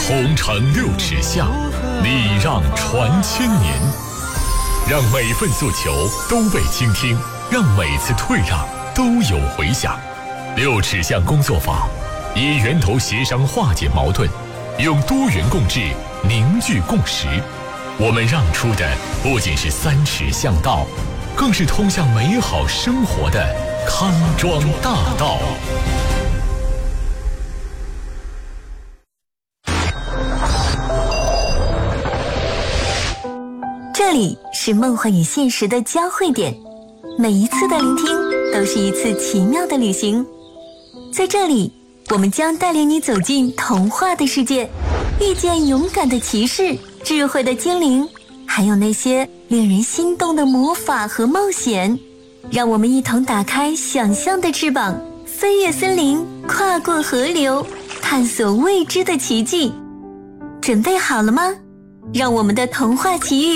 同城6尺巷，礼让传千年。让每份诉求都被倾听，让每次退让都有回响。6尺巷工作坊以源头协商化解矛盾，用多元共治凝聚共识。我们让出的不仅是3尺巷道，更是通向美好生活的康庄大道。 这里是梦幻与现实的交汇点，每一次的聆听都是一次奇妙的旅行。在这里，我们将带领你走进童话的世界，遇见勇敢的骑士、智慧的精灵，还有那些令人心动的魔法和冒险。让我们一同打开想象的翅膀，飞越森林，跨过河流，探索未知的奇迹。准备好了吗？让我们的童话奇遇